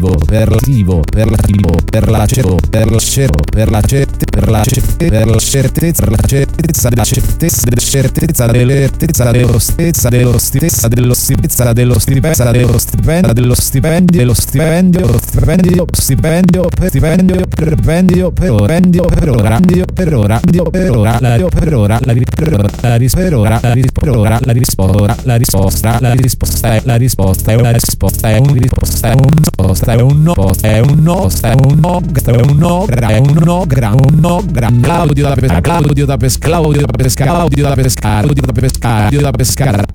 per l'attivo, per l'attivo, per la certo, per lo scero, per la certe, per la certe, per la certezza della certezza della certezza dell'ertezza dello stezza dello stessa dello stipezza dello stipezza dello stipendio dello stipendio dello stipendio lo stipendio stipendio per stipendio per vendio per orendio per orandio per orandio per ora la per ora la risposta la risposta la risposta la risposta la risposta è la risposta è una risposta è un risposta è un risposta è un no è un no è un no è un no è un no un no Claudio da pesca Claudio da pesca Claudio da pesca Claudio da pesca Claudio da pesca Claudio da pesca